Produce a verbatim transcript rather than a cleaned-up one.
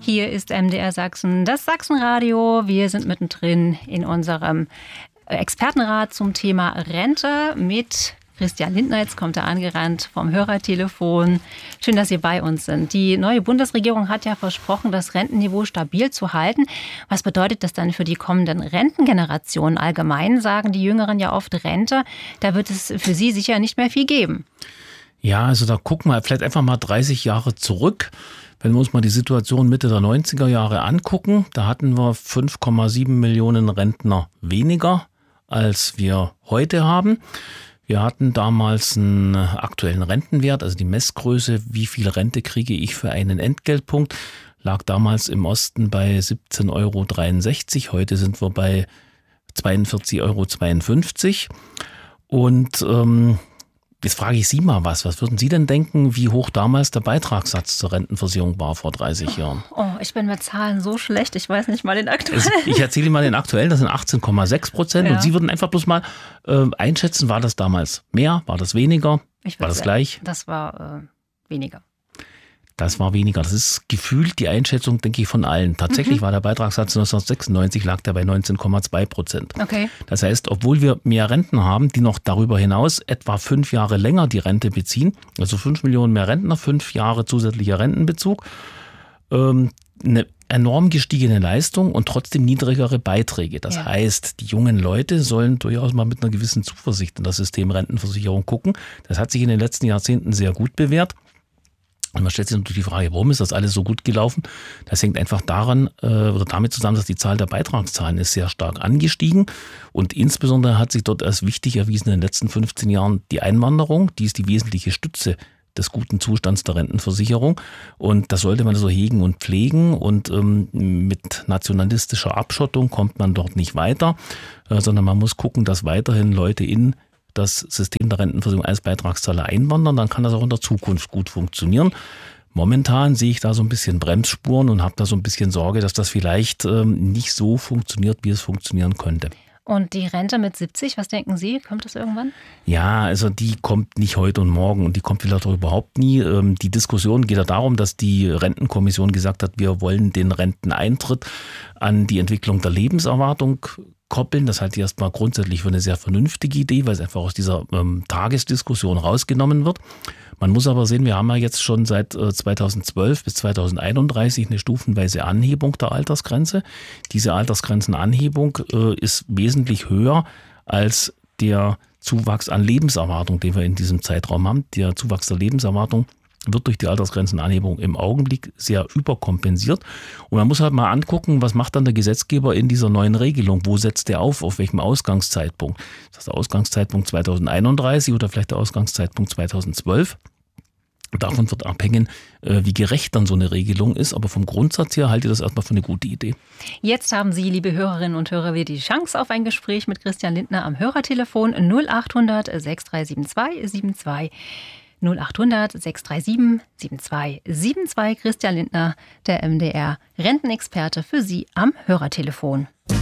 Hier ist M D R Sachsen, das Sachsenradio. Wir sind mittendrin in unserem Expertenrat zum Thema Rente mit Christian Lindner. Jetzt kommt er angerannt vom Hörertelefon. Schön, dass Sie bei uns sind. Die neue Bundesregierung hat ja versprochen, das Rentenniveau stabil zu halten. Was bedeutet das dann für die kommenden Rentengenerationen? Allgemein sagen die Jüngeren ja oft Rente. Da wird es für sie sicher nicht mehr viel geben. Ja, also da gucken wir vielleicht einfach mal dreißig Jahre zurück. Wenn wir uns mal die Situation Mitte der neunziger Jahre angucken, da hatten wir fünf Komma sieben Millionen Rentner weniger, als wir heute haben. Wir hatten damals einen aktuellen Rentenwert, also die Messgröße, wie viel Rente kriege ich für einen Entgeltpunkt, lag damals im Osten bei siebzehn Euro dreiundsechzig. Heute sind wir bei zweiundvierzig Euro zweiundfünfzig. Und ähm, jetzt frage ich Sie mal was. Was würden Sie denn denken, wie hoch damals der Beitragssatz zur Rentenversicherung war vor dreißig Jahren? Oh, ich bin mit Zahlen so schlecht. Ich weiß nicht mal den aktuellen. Ich erzähle Ihnen mal den aktuellen. Das sind achtzehn Komma sechs Prozent. Ja. Und Sie würden einfach bloß mal äh, einschätzen, war das damals mehr, war das weniger, ich war das sagen, gleich? Das war äh, weniger. Das war weniger. Das ist gefühlt die Einschätzung, denke ich, von allen. Tatsächlich mhm. war der Beitragssatz neunzehnhundertsechsundneunzig, lag der bei neunzehn Komma zwei Prozent. Okay. Das heißt, obwohl wir mehr Renten haben, die noch darüber hinaus etwa fünf Jahre länger die Rente beziehen, also fünf Millionen mehr Rentner, fünf Jahre zusätzlicher Rentenbezug, ähm, eine enorm gestiegene Leistung und trotzdem niedrigere Beiträge. Das ja. heißt, die jungen Leute sollen durchaus mal mit einer gewissen Zuversicht in das System Rentenversicherung gucken. Das hat sich in den letzten Jahrzehnten sehr gut bewährt. Und man stellt sich natürlich die Frage, warum ist das alles so gut gelaufen? Das hängt einfach daran äh, oder damit zusammen, dass die Zahl der Beitragszahlen ist sehr stark angestiegen. Und insbesondere hat sich dort als wichtig erwiesen in den letzten fünfzehn Jahren die Einwanderung. Die ist die wesentliche Stütze des guten Zustands der Rentenversicherung. Und das sollte man so hegen und pflegen. Und ähm, mit nationalistischer Abschottung kommt man dort nicht weiter, äh, sondern man muss gucken, dass weiterhin Leute in das System der Rentenversicherung als Beitragszahler einwandern, dann kann das auch in der Zukunft gut funktionieren. Momentan sehe ich da so ein bisschen Bremsspuren und habe da so ein bisschen Sorge, dass das vielleicht ähm, nicht so funktioniert, wie es funktionieren könnte. Und die Rente mit siebzig, was denken Sie? Kommt das irgendwann? Ja, also die kommt nicht heute und morgen und die kommt vielleicht auch überhaupt nie. Die Diskussion geht ja darum, dass die Rentenkommission gesagt hat, wir wollen den Renteneintritt an die Entwicklung der Lebenserwartung koppeln. Das halte ich erstmal grundsätzlich für eine sehr vernünftige Idee, weil es einfach aus dieser ähm, Tagesdiskussion rausgenommen wird. Man muss aber sehen, wir haben ja jetzt schon seit äh, zweitausendzwölf bis zweitausendeinunddreißig eine stufenweise Anhebung der Altersgrenze. Diese Altersgrenzenanhebung äh, ist wesentlich höher als der Zuwachs an Lebenserwartung, den wir in diesem Zeitraum haben. Der Zuwachs der Lebenserwartung wird durch die Altersgrenzenanhebung im Augenblick sehr überkompensiert. Und man muss halt mal angucken, was macht dann der Gesetzgeber in dieser neuen Regelung? Wo setzt er auf? Auf welchem Ausgangszeitpunkt? Ist das der Ausgangszeitpunkt zweitausendeinunddreißig oder vielleicht der Ausgangszeitpunkt zweitausendzwölf? Davon wird abhängen, wie gerecht dann so eine Regelung ist. Aber vom Grundsatz her halte ich das erstmal für eine gute Idee. Jetzt haben Sie, liebe Hörerinnen und Hörer, wieder die Chance auf ein Gespräch mit Christian Lindner am Hörertelefon null achthundert sechs drei sieben zwei sieben zwei null achthundert sechs drei sieben sieben zwei sieben zwei. Christian Lindner, der M D R Rentenexperte, für Sie am Hörertelefon.